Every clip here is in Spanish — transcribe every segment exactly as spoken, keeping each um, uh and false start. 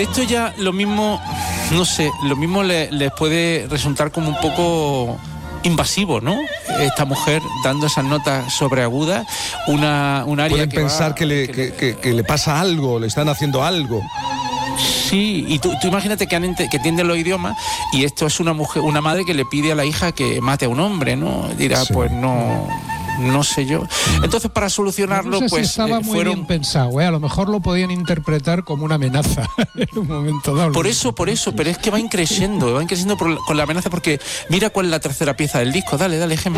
Esto ya lo mismo, no sé, lo mismo les le puede resultar como un poco invasivo, ¿no? Esta mujer dando esas notas sobreagudas, una, un área Pueden que pensar va, que, le, que, que, que le pasa algo, le están haciendo algo. Sí, y tú, tú imagínate que, han, que entienden los idiomas y esto es una mujer, una madre que le pide a la hija que mate a un hombre, ¿no? Dirá, sí. pues no... no sé yo. Entonces, para solucionarlo, no sé pues si estaba eh, muy fueron... bien pensado, ¿eh? A lo mejor lo podían interpretar como una amenaza en un momento dado. Por eso, por eso, pero es que va increciendo, va increciendo por, con la amenaza, porque mira cuál es la tercera pieza del disco. Dale, dale, Gemma.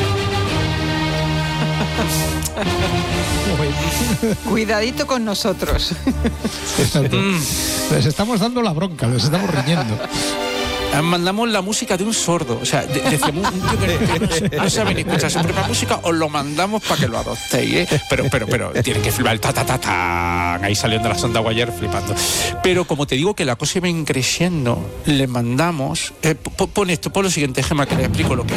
Cuidadito con nosotros. Les estamos dando la bronca, les estamos riñendo. Mandamos la música de un sordo, o sea, de, decimos un tío que, que no, no sabe ni escuchar su propia música, os lo mandamos para que lo adoptéis, ¿eh? Pero, pero, pero, tiene que flipar el ta ta ta ta, ahí saliendo la sonda Guayer flipando. Pero como te digo que la cosa iba creciendo, le mandamos, eh, pon esto, pon lo siguiente, Gemma, que le explico lo que es.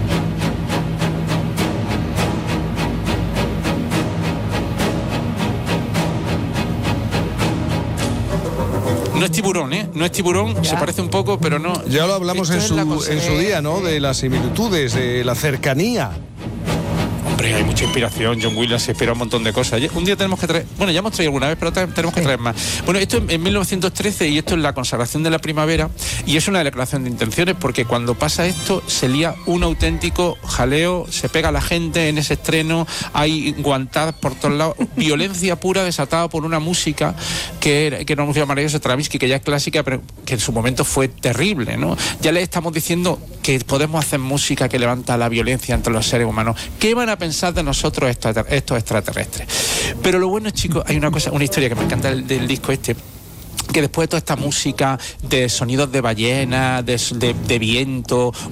No es tiburón, ¿eh? No es tiburón, ya. Se parece un poco, pero no. Ya lo hablamos en su, en su día, ¿no? De las similitudes, de la cercanía. Hombre, hay mucha inspiración. John Williams se inspira un montón de cosas. Un día tenemos que traer... Bueno, ya hemos traído alguna vez, pero tenemos que traer más. Bueno, esto en mil novecientos trece y esto es la consagración de la primavera y es una declaración de intenciones porque cuando pasa esto se lía un auténtico jaleo, se pega a la gente en ese estreno, hay guantadas por todos lados, violencia pura desatada por una música que era, que era una música maravillosa, Stravinsky, que ya es clásica, pero que en su momento fue terrible, ¿no? Ya le estamos diciendo que podemos hacer música que levanta la violencia entre los seres humanos. ¿Qué van a pensar de nosotros estos, estos extraterrestres? Pero lo bueno, chicos, hay una cosa, una historia que me encanta del, del disco este, que después de toda esta música de sonidos de ballena, de, de, de viento,